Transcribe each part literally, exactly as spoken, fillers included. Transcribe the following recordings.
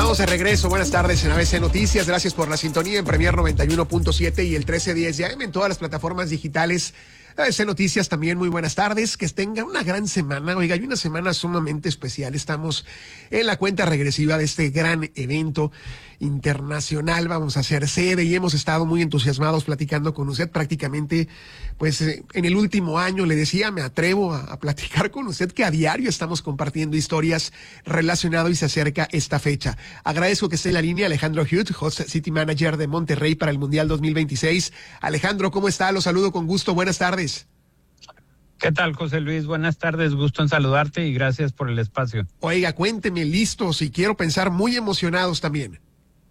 Estamos de regreso. Buenas tardes en A B C Noticias. Gracias por la sintonía en Premier noventa y uno punto siete y el trece diez de A M en todas las plataformas digitales. A B C Noticias también, muy buenas tardes, que tengan una gran semana. Oiga, hay una semana sumamente especial. Estamos en la cuenta regresiva de este gran evento internacional. Vamos a hacer sede y hemos estado muy entusiasmados platicando con usted prácticamente, pues eh, en el último año, le decía, me atrevo a, a platicar con usted que a diario estamos compartiendo historias relacionadas y se acerca esta fecha. Agradezco que esté en la línea Alejandro Huth, Host City Manager de Monterrey para el Mundial dos mil veintiséis. Alejandro, ¿cómo está? Lo saludo con gusto. Buenas tardes. ¿Qué tal, José Luis? Buenas tardes, gusto en saludarte y gracias por el espacio. Oiga, cuénteme, listos y quiero pensar muy emocionados también.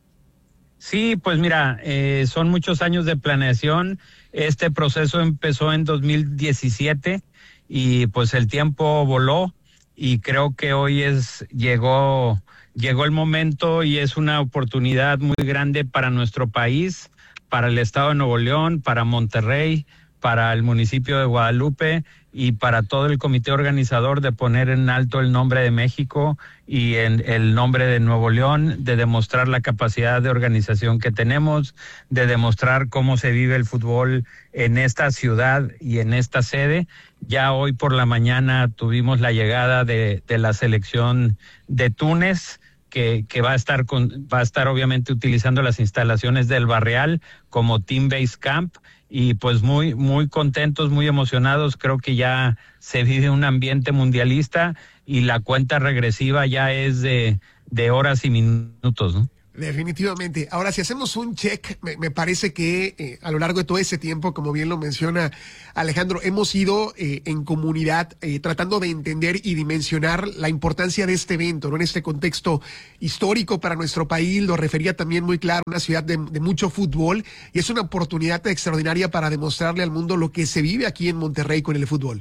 Sí, pues mira, eh, son muchos años de planeación. Este proceso empezó en dos mil diecisiete y pues el tiempo voló y creo que hoy es llegó llegó el momento y es una oportunidad muy grande para nuestro país, para el estado de Nuevo León, para Monterrey, para el municipio de Guadalupe y para todo el comité organizador de poner en alto el nombre de México y en el nombre de Nuevo León, de demostrar la capacidad de organización que tenemos, de demostrar cómo se vive el fútbol en esta ciudad y en esta sede. Ya hoy por la mañana tuvimos la llegada de, de la selección de Túnez, que, que va a estar con, va a estar obviamente utilizando las instalaciones del Barreal como Team Base Camp. Y pues muy, muy contentos, muy emocionados. Creo que ya se vive un ambiente mundialista y la cuenta regresiva ya es de, de horas y minutos, ¿no? Definitivamente. Ahora, si hacemos un check, me, me parece que eh, a lo largo de todo ese tiempo, como bien lo menciona Alejandro, hemos ido eh, en comunidad eh, tratando de entender y dimensionar la importancia de este evento, ¿no? En este contexto histórico para nuestro país, lo refería también muy claro, una ciudad de, de mucho fútbol, y es una oportunidad extraordinaria para demostrarle al mundo lo que se vive aquí en Monterrey con el fútbol.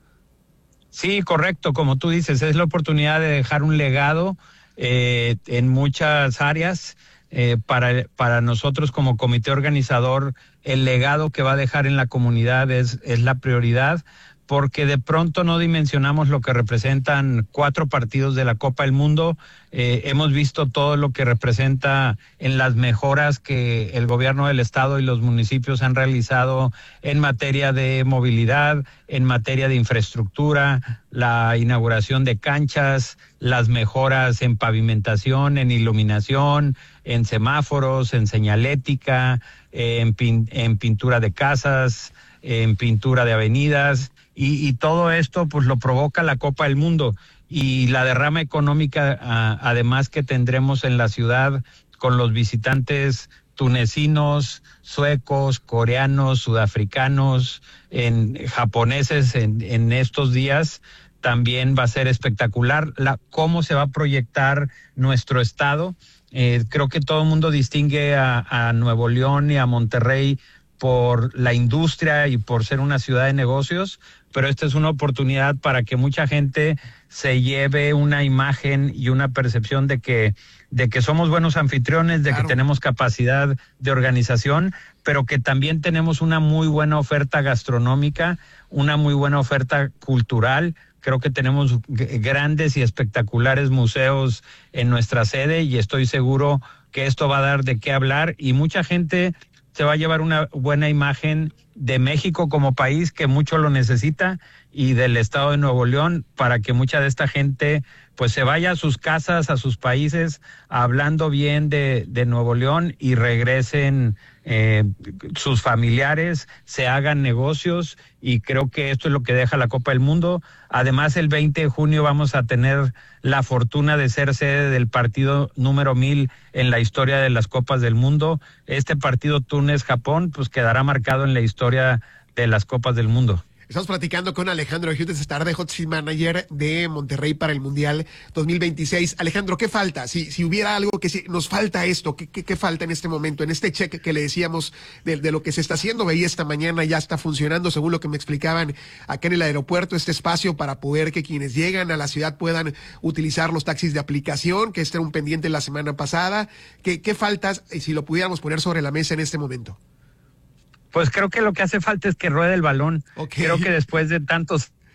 Sí, correcto, como tú dices, es la oportunidad de dejar un legado Eh, en muchas áreas. Eh, para, para nosotros como comité organizador, el legado que va a dejar en la comunidad es, es la prioridad, porque de pronto no dimensionamos lo que representan cuatro partidos de la Copa del Mundo. Eh, hemos visto todo lo que representa en las mejoras que el gobierno del estado y los municipios han realizado en materia de movilidad, en materia de infraestructura, la inauguración de canchas, las mejoras en pavimentación, en iluminación, en semáforos, en señalética, en, pin, en pintura de casas, en pintura de avenidas. Y, y todo esto pues lo provoca la Copa del Mundo y la derrama económica a, además que tendremos en la ciudad con los visitantes tunecinos, suecos, coreanos, sudafricanos, en, japoneses en, en estos días, también va a ser espectacular. La, cómo se va a proyectar nuestro estado. Eh, creo que todo el mundo distingue a, a Nuevo León y a Monterrey por la industria y por ser una ciudad de negocios, pero esta es una oportunidad para que mucha gente se lleve una imagen y una percepción de que, de que somos buenos anfitriones, de claro, que tenemos capacidad de organización, pero que también tenemos una muy buena oferta gastronómica, una muy buena oferta cultural. Creo que tenemos grandes y espectaculares museos en nuestra sede y estoy seguro que esto va a dar de qué hablar y mucha gente se va a llevar una buena imagen de México como país que mucho lo necesita y del estado de Nuevo León para que mucha de esta gente pues se vaya a sus casas, a sus países, hablando bien de, de Nuevo León y regresen eh, sus familiares, se hagan negocios y creo que esto es lo que deja la Copa del Mundo. Además, el veinte de junio vamos a tener la fortuna de ser sede del partido número mil en la historia de las Copas del Mundo. Este partido Túnez-Japón pues quedará marcado en la historia de las Copas del Mundo. Estamos platicando con Alejandro Huth esta tarde, Hot Seat Manager de Monterrey para el Mundial dos mil veintiséis. Alejandro, ¿qué falta? Si, si hubiera algo que si, nos falta esto, ¿qué, qué, ¿qué falta en este momento? En este check que le decíamos de, de lo que se está haciendo, veía esta mañana ya está funcionando, según lo que me explicaban acá en el aeropuerto, este espacio para poder que quienes llegan a la ciudad puedan utilizar los taxis de aplicación, que este era un pendiente la semana pasada. ¿Qué, qué faltas, si lo pudiéramos poner sobre la mesa en este momento? Pues creo que lo que hace falta es que ruede el balón. Okay. Creo que después de tantos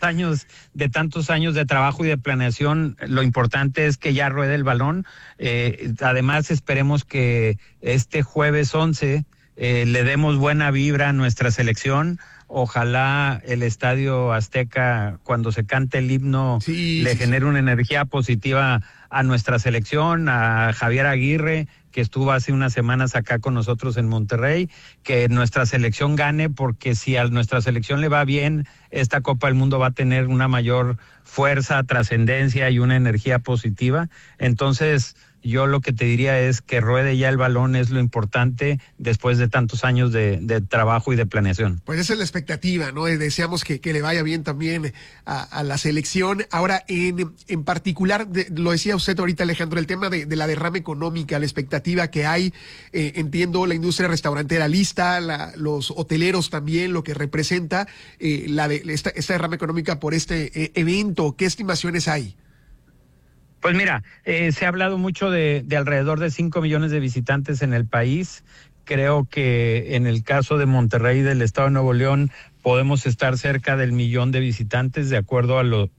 años, de tantos años de trabajo y de planeación, lo importante es que ya ruede el balón. Eh, además, esperemos que este jueves once eh, le demos buena vibra a nuestra selección. Ojalá el Estadio Azteca, cuando se cante el himno, sí, le sí, genere sí. una energía positiva a nuestra selección, a Javier Aguirre, que estuvo hace unas semanas acá con nosotros en Monterrey, que nuestra selección gane, porque si a nuestra selección le va bien, esta Copa del Mundo va a tener una mayor fuerza, trascendencia y una energía positiva. Entonces, yo lo que te diría es que ruede ya el balón, es lo importante después de tantos años de, de trabajo y de planeación. Pues esa es la expectativa, ¿no? Deseamos que, que le vaya bien también a, a la selección. Ahora, en, en particular, de, lo decía usted ahorita, Alejandro, el tema de, de la derrama económica, la expectativa que hay, eh, entiendo la industria restaurantera lista, la, los hoteleros también, lo que representa eh, la de, esta, esta derrama económica por este eh, evento. ¿Qué estimaciones hay? Pues mira, eh, se ha hablado mucho de, de alrededor de cinco millones de visitantes en el país. Creo que en el caso de Monterrey y del Estado de Nuevo León podemos estar cerca del millón de visitantes de acuerdo a, lo,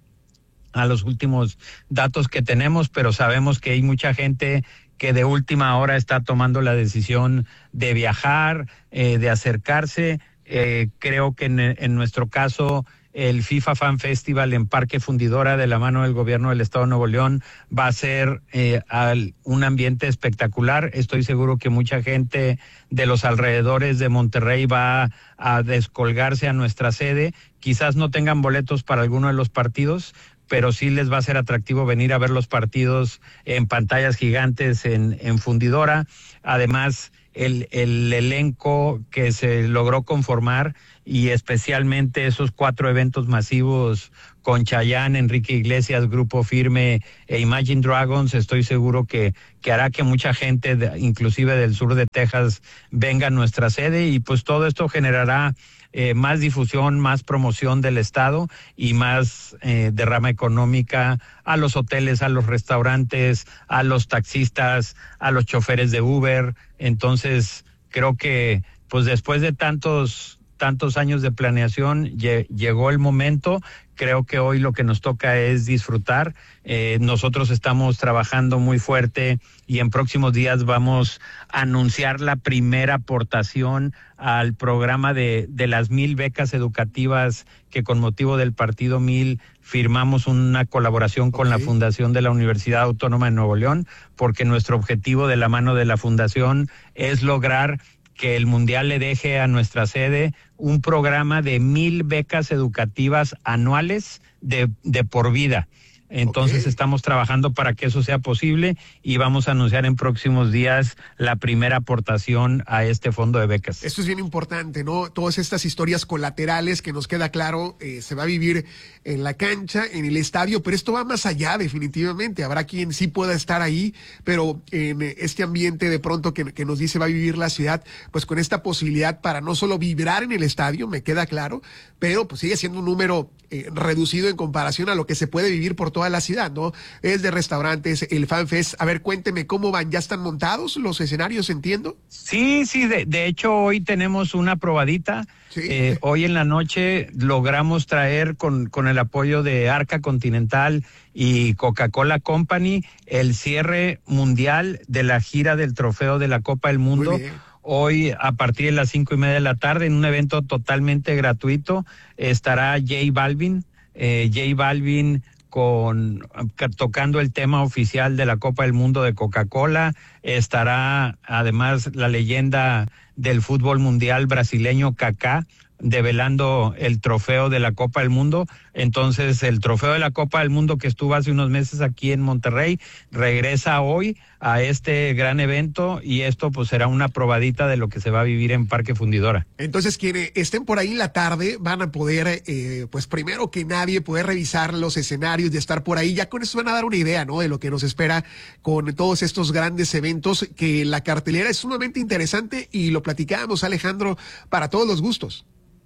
a los últimos datos que tenemos, pero sabemos que hay mucha gente que de última hora está tomando la decisión de viajar, eh, de acercarse. Eh, creo que en, en nuestro caso el FIFA Fan Festival en Parque Fundidora, de la mano del gobierno del Estado de Nuevo León, va a ser eh, al, un ambiente espectacular. Estoy seguro que mucha gente de los alrededores de Monterrey va a descolgarse a nuestra sede. Quizás no tengan boletos para alguno de los partidos, pero sí les va a ser atractivo venir a ver los partidos en pantallas gigantes en, en Fundidora. Además, el, el elenco que se logró conformar, y especialmente esos cuatro eventos masivos con Chayanne, Enrique Iglesias, Grupo Firme e Imagine Dragons, estoy seguro que, que hará que mucha gente, de, inclusive del sur de Texas, venga a nuestra sede, y pues todo esto generará eh, más difusión, más promoción del Estado y más eh, derrama económica a los hoteles, a los restaurantes, a los taxistas, a los choferes de Uber. Entonces, creo que pues después de tantos tantos años de planeación, llegó el momento. Creo que hoy lo que nos toca es disfrutar. Eh, nosotros estamos trabajando muy fuerte y en próximos días vamos a anunciar la primera aportación al programa de, de las mil becas educativas que con motivo del Partido Mil firmamos una colaboración con okay. la Fundación de la Universidad Autónoma de Nuevo León, porque nuestro objetivo de la mano de la Fundación es lograr que el Mundial le deje a nuestra sede un programa de mil becas educativas anuales de, de por vida. Entonces okay. estamos trabajando para que eso sea posible y vamos a anunciar en próximos días la primera aportación a este fondo de becas. Esto es bien importante, ¿no? Todas estas historias colaterales que nos queda claro, eh, se va a vivir en la cancha, en el estadio, pero esto va más allá definitivamente. Habrá quien sí pueda estar ahí, pero en este ambiente de pronto que, que nos dice va a vivir la ciudad, pues con esta posibilidad para no solo vibrar en el estadio, me queda claro, pero pues sigue siendo un número eh, reducido en comparación a lo que se puede vivir por toda la ciudad, ¿no? Es de restaurantes, el FanFest. A ver, cuénteme cómo van, ¿ya están montados los escenarios, entiendo? Sí, sí, de, de hecho hoy tenemos una probadita. Sí. Eh, hoy en la noche logramos traer con, con el apoyo de Arca Continental y Coca-Cola Company el cierre mundial de la gira del trofeo de la Copa del Mundo. Hoy, a partir de las cinco y media de la tarde, en un evento totalmente gratuito, estará J Balvin, eh, J Balvin con tocando el tema oficial de la Copa del Mundo de Coca-Cola. Estará además la leyenda del fútbol mundial brasileño Kaká, develando el trofeo de la Copa del Mundo. Entonces, el trofeo de la Copa del Mundo que estuvo hace unos meses aquí en Monterrey regresa hoy a este gran evento, y esto pues será una probadita de lo que se va a vivir en Parque Fundidora. Entonces, quienes estén por ahí en la tarde van a poder, eh, pues primero que nadie, poder revisar los escenarios, de estar por ahí. Ya con eso van a dar una idea, ¿no?, de lo que nos espera con todos estos grandes eventos, que la cartelera es sumamente interesante y lo platicábamos, Alejandro, para todos los gustos.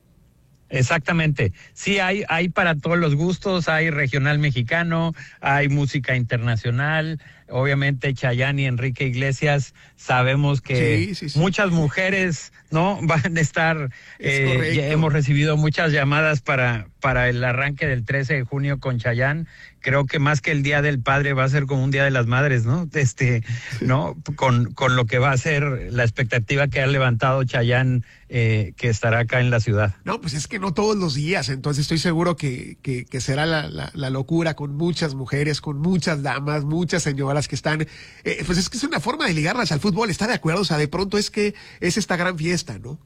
Exactamente, sí, hay, hay para todos los gustos, hay regional mexicano, hay música internacional, obviamente Chayanne y Enrique Iglesias, sabemos que sí, sí, sí. muchas mujeres, ¿no?, van a estar, eh, ya hemos recibido muchas llamadas para, para para el arranque del trece de junio con Chayanne. Creo que más que el Día del Padre va a ser como un Día de las Madres, ¿no? Este, ¿no? Con, con lo que va a ser la expectativa que ha levantado Chayanne, eh, que estará acá en la ciudad. No, pues es que no todos los días, entonces estoy seguro que, que, que será la, la, la locura con muchas mujeres, con muchas damas, muchas señoras que están, eh, pues es que es una forma de ligarlas al fútbol, ¿está de acuerdo? O sea, de pronto es que es esta gran fiesta, ¿no?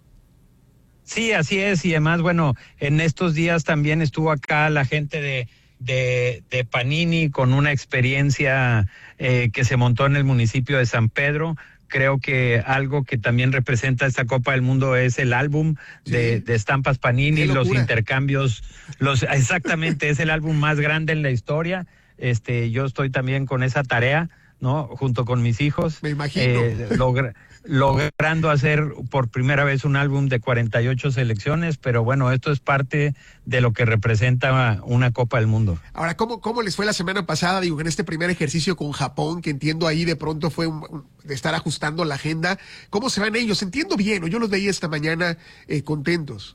Sí, así es, y además, bueno, en estos días también estuvo acá la gente de, de, de Panini con una experiencia eh, que se montó en el municipio de San Pedro. Creo que algo que también representa esta Copa del Mundo es el álbum sí. de, de estampas Panini, los intercambios, los exactamente, es el álbum más grande en la historia. Este, yo estoy también con esa tarea, ¿no? Junto con mis hijos. Me imagino. Eh, logra, logrando hacer por primera vez un álbum de cuarenta y ocho selecciones, pero bueno, esto es parte de lo que representa una Copa del Mundo. Ahora, ¿cómo, cómo les fue la semana pasada? Digo, en este primer ejercicio con Japón, que entiendo ahí de pronto fue un, un, de estar ajustando la agenda. ¿Cómo se van ellos? Entiendo bien, ¿no? Yo los veía esta mañana eh, contentos.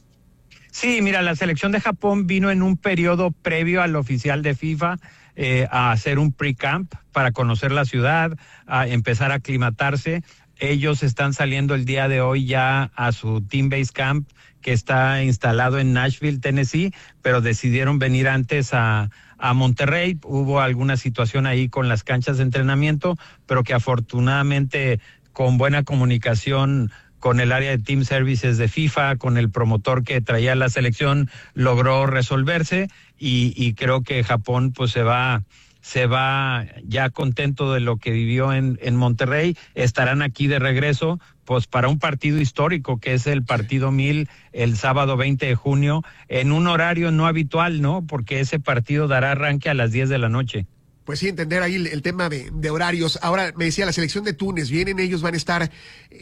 Sí, mira, la selección de Japón vino en un periodo previo al oficial de FIFA eh, a hacer un pre-camp para conocer la ciudad, a empezar a aclimatarse. Ellos están saliendo el día de hoy ya a su Team Base Camp, que está instalado en Nashville, Tennessee, pero decidieron venir antes a, a Monterrey. Hubo alguna situación ahí con las canchas de entrenamiento, pero que afortunadamente con buena comunicación con el área de Team Services de FIFA, con el promotor que traía la selección, logró resolverse y, y creo que Japón pues se va... se va ya contento de lo que vivió en, en Monterrey. Estarán aquí de regreso, pues para un partido histórico, que es el partido mil, el sábado veinte de junio, en un horario no habitual, ¿no? Porque ese partido dará arranque a las diez de la noche. Pues sí, entender ahí el, el tema de, de horarios. Ahora, me decía, la selección de Túnez, vienen ellos, van a estar